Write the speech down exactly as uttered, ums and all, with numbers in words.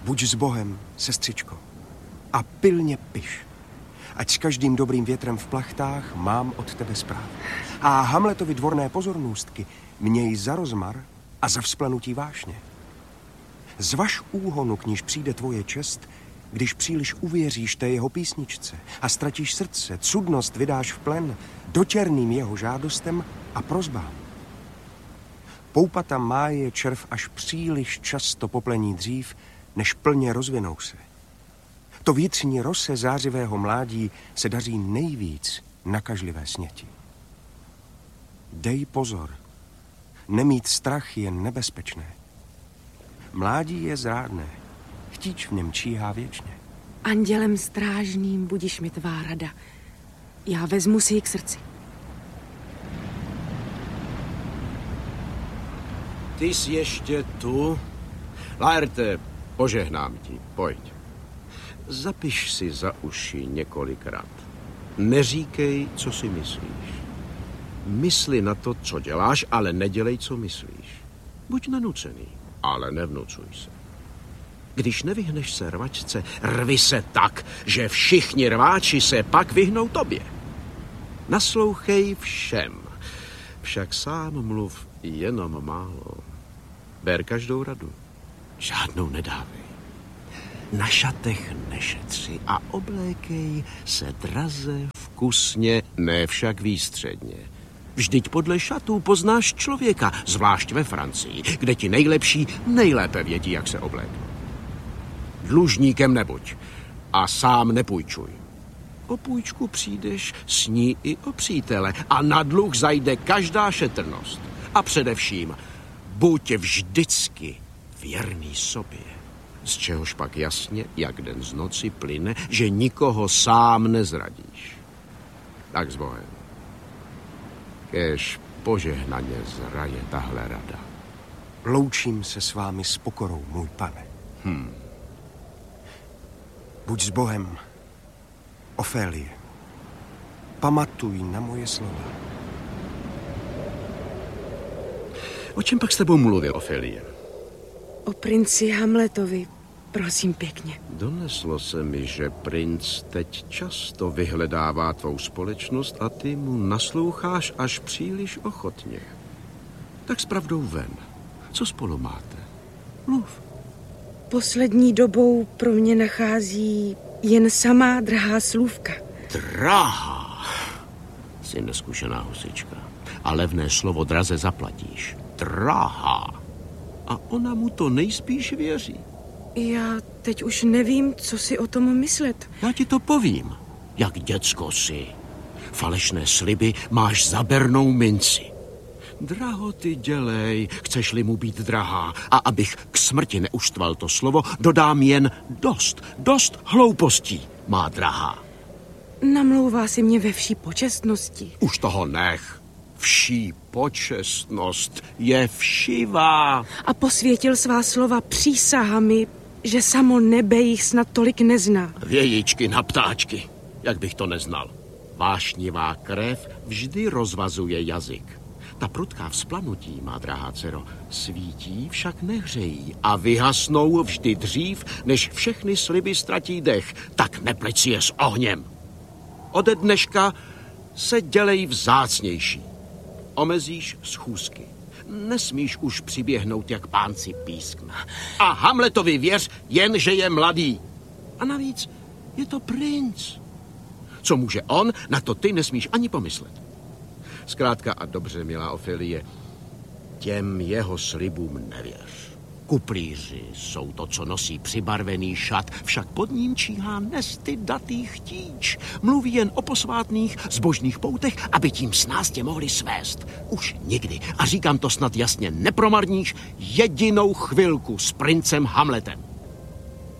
Buď s Bohem, sestřičko, a pilně piš. Ať s každým dobrým větrem v plachtách mám od tebe zprávu. A Hamletovi dvorné pozornůstky měj za rozmar a za vzplanutí vášně. Zvaž úhonu, k níž přijde tvoje čest, když příliš uvěříš té jeho písničce a ztratíš srdce, cudnost vydáš v plen dočerným jeho žádostem a prosbám. Poupata máje červ až příliš často poplení dřív, než plně rozvinou se. To vnitřní rose zářivého mládí se daří nejvíc nakažlivé sněti. Dej pozor, nemít strach je nebezpečné. Mládí je zrádné, chtíč v něm číhá věčně. Andělem strážným budiš mi tvá rada, já vezmu si ji k srdci. Ty jsi ještě tu? Laerte, požehnám ti, pojď. Zapiš si za uši několikrát. Neříkej, co si myslíš. Mysli na to, co děláš, ale nedělej, co myslíš. Buď nenucený, ale nevnucuj se. Když nevyhneš se rvačce, rvi se tak, že všichni rváči se pak vyhnou tobě. Naslouchej všem, však sám mluv jenom málo. Ber každou radu, žádnou nedávej. Na šatech nešetři a oblékej se draze, vkusně, ne však výstředně. Vždyť podle šatů poznáš člověka, zvlášť ve Francii, kde ti nejlepší nejlépe vědí, jak se obléknout. Dlužníkem nebuď a sám nepůjčuj. O půjčku přijdeš, sní i o přítele a na dluh zajde každá šetrnost. A především, buď vždycky věrný sobě. Z čehož pak jasně, jak den z noci plyne, že nikoho sám nezradíš. Tak s Bohem. Kéž požehnaně zraje tahle rada. Loučím se s vámi s pokorou, můj pane. Hmm. Buď s Bohem, Ofélie. Pamatuj na moje slova. O čem pak s tebou mluvil, Ofélie? O princi Hamletovi, prosím pěkně. Doneslo se mi, že princ teď často vyhledává tvou společnost a ty mu nasloucháš až příliš ochotně. Tak s pravdou ven. Co spolu máte? Mluv. Poslední dobou pro mě nachází jen samá drahá slůvka. Drahá? Jsi neskušená husička. A levné slovo draze zaplatíš. Drahá. A ona mu to nejspíš věří. Já teď už nevím, co si o tom myslet. Já ti to povím. Jak děcko jsi. Falešné sliby máš za bernou minci. Drahoty dělej, chceš-li mu být drahá. A abych k smrti neuštval to slovo, dodám jen dost, dost hloupostí, má drahá. Namlouvá si mě ve vší počestnosti. Už toho nech. Vší počestnost je všivá. A posvětil svá slova přísahami, že samo nebe jich snad tolik nezná. Vějičky na ptáčky, jak bych to neznal. Vášnivá krev vždy rozvazuje jazyk. Ta prudká vzplanutí, má drahá dcero, svítí, však nehřejí a vyhasnou vždy dřív, než všechny sliby ztratí dech. Tak nepleť si je s ohněm. Ode dneška se dělej vzácnější. Omezíš schůzky. Nesmíš už přiběhnout jak pánci pískna. A Hamletovi věř, jen že je mladý. A navíc je to princ. Co může on, na to ty nesmíš ani pomyslet. Zkrátka a dobře, milá Ofélie, těm jeho slibům nevěř. Kuplíři jsou to, co nosí přibarvený šat, však pod ním číhá nestydatý chtíč. Mluví jen o posvátných zbožných poutech, aby tím snáz tě mohli svést. Už nikdy, a říkám to snad jasně, nepromarníš jedinou chvilku s princem Hamletem.